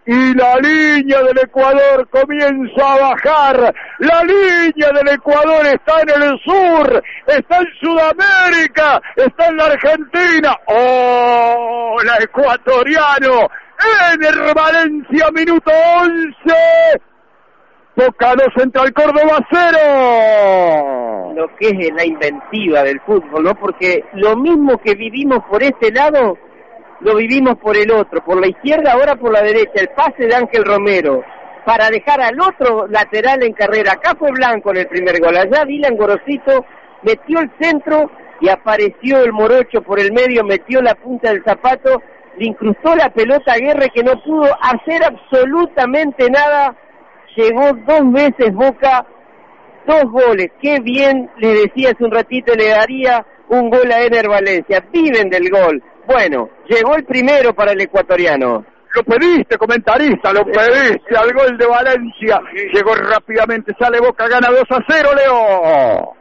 y la línea del Ecuador comienza a bajar. La línea del Ecuador está en el sur, está en Sudamérica, está en la Argentina. ¡Oh, la ecuatoriano! Ener Valencia, minuto 11. Boca 2, Central Córdoba 0. Lo que es la inventiva del fútbol, ¿no? Porque lo mismo que vivimos por este lado, lo vivimos por el otro, por la izquierda, ahora por la derecha. El pase de Ángel Romero para dejar al otro lateral en carrera. Acá fue Blanco en el primer gol, allá Dylan Gorosito metió el centro y apareció el morocho por el medio, metió la punta del zapato, le incrustó la pelota a Guerre, que no pudo hacer absolutamente nada. Llegó 2 veces Boca, 2 goles. Qué bien, le decía hace un ratito, le daría un gol a Ener Valencia. Viven del gol. Bueno, llegó el primero para el ecuatoriano. Lo pediste, comentarista, lo pediste al gol de Valencia. Llegó rápidamente, sale Boca, gana 2-0, Leo.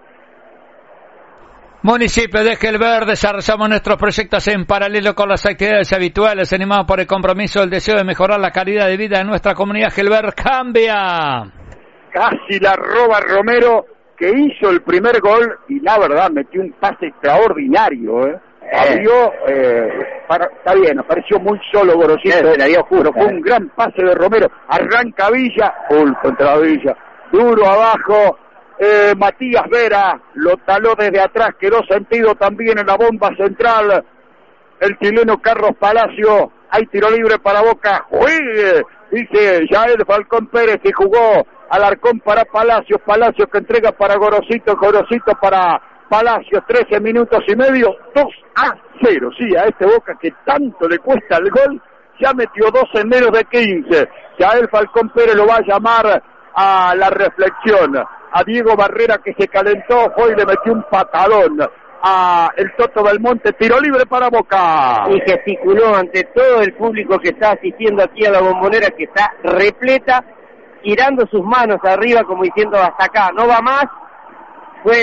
Municipio de Gelber, desarrollamos nuestros proyectos en paralelo con las actividades habituales, animados por el compromiso, el deseo de mejorar la calidad de vida de nuestra comunidad. Gelber cambia. Casi la roba Romero, que hizo el primer gol y la verdad metió un pase extraordinario, Abrió, está bien, apareció muy solo Gorosito, pero fue un gran pase de Romero. Arranca Villa, contra Villa, duro abajo. Matías Vera lo taló desde atrás, quedó sentido también en la bomba central el chileno Carlos Palacio. Hay tiro libre para Boca, juegue, dice Yael Falcón Pérez, que jugó Alarcón para Palacios, Palacios que entrega para Gorosito, Gorosito para Palacios, 13 minutos y medio, 2-0, sí, a este Boca que tanto le cuesta el gol, ya metió 2 en menos de 15, Yael Falcón Pérez lo va a llamar a la reflexión, a Diego Barrera, que se calentó, fue y le metió un patadón a el Toto Belmonte, tiro libre para Boca. Y gesticuló ante todo el público que está asistiendo aquí a la Bombonera, que está repleta, girando sus manos arriba como diciendo hasta acá, no va más. Fue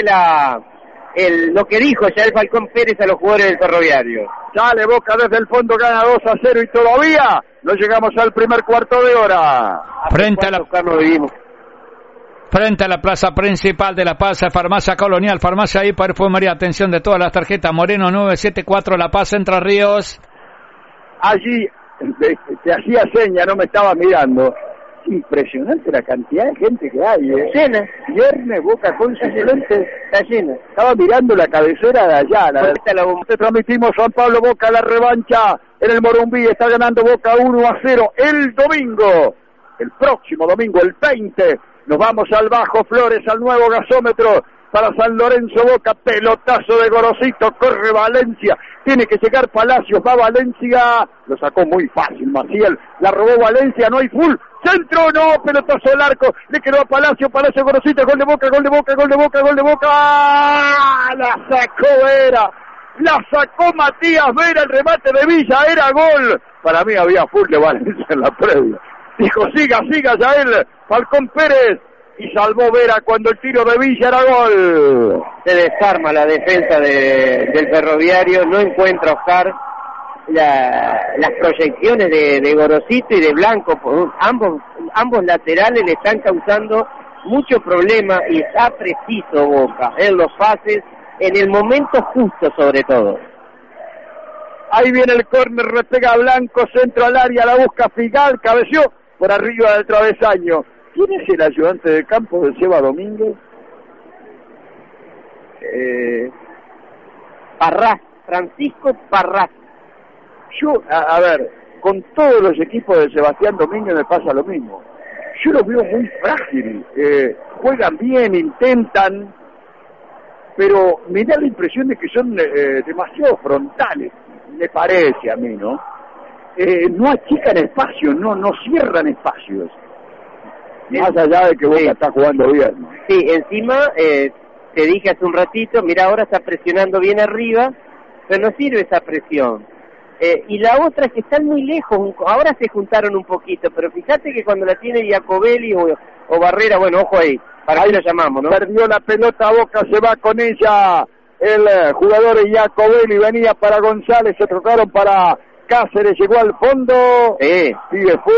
lo que dijo ya el Falcón Pérez a los jugadores del Ferroviario. Sale Boca desde el fondo, gana 2-0 y todavía no llegamos al primer cuarto de hora. Frente a la plaza principal de La Paz, Farmacia Colonial, Farmacia y Perfumería, atención de todas las tarjetas, Moreno 974, La Paz, Entre Ríos. Allí te hacía seña, no me estaba mirando. Impresionante la cantidad de gente que hay, Llena. Viernes, Boca con suplentes. Está llena. Estaba mirando la cabecera de allá. Te transmitimos Juan Pablo Boca, la revancha en el Morumbí. Está ganando Boca 1-0 el domingo. El próximo domingo, el 20. Nos vamos al Bajo Flores, al nuevo gasómetro para San Lorenzo. Boca, pelotazo de Gorosito, corre Valencia, tiene que llegar Palacios, va Valencia, lo sacó muy fácil Maciel, la robó Valencia, no hay full, centro, no, pelotazo al arco, le quedó a Palacio, Palacio Gorosito, gol de Boca, gol de Boca, gol de Boca, gol de Boca, ¡ah! La sacó Vera, la sacó Matías Vera, el remate de Villa, era gol, para mí había full de Valencia en la previa. Dijo, siga, Yael Falcón Pérez, y salvó Vera cuando el tiro de Villa era gol. Se desarma la defensa del Ferroviario, no encuentra Oscar las proyecciones de Gorosito y de Blanco, ambos laterales le están causando mucho problema y está preciso Boca en los pases, en el momento justo sobre todo. Ahí viene el córner, repega Blanco, centro al área, la busca Figal, cabeció por arriba del travesaño. ¿Quién es el ayudante de campo de Seba Domínguez? Parrás, Francisco Parrás. Yo, a ver, con todos los equipos de Sebastián Domínguez me pasa lo mismo. Yo los veo muy frágiles, juegan bien, intentan, pero me da la impresión de que son demasiado frontales, me parece a mí, ¿no? No achican espacios, no cierran espacios. Más allá de que Boca está jugando bien. Sí, encima, te dije hace un ratito, mira, ahora está presionando bien arriba, pero no sirve esa presión. Y la otra es que están muy lejos, ahora se juntaron un poquito, pero fíjate que cuando la tiene Giacobelli o Barrera, bueno, ojo ahí, para ahí lo llamamos, ¿no? Perdió la pelota, Boca se va con ella, el jugador Giacobelli venía para González, se trocaron para Cáceres, llegó al fondo, sigue fuera.